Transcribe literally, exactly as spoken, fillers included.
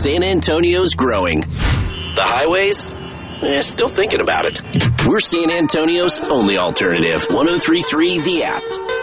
San Antonio's growing. The highways? Eh, still thinking about it. We're San Antonio's only alternative. one oh three point three The App.